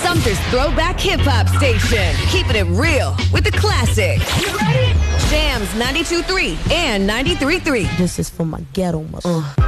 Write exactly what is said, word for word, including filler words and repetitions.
Sumter's throwback hip-hop station. Keeping it real with the classics. You ready? Jams ninety-two point three and ninety-three point three. This is for my ghetto mother. Uh.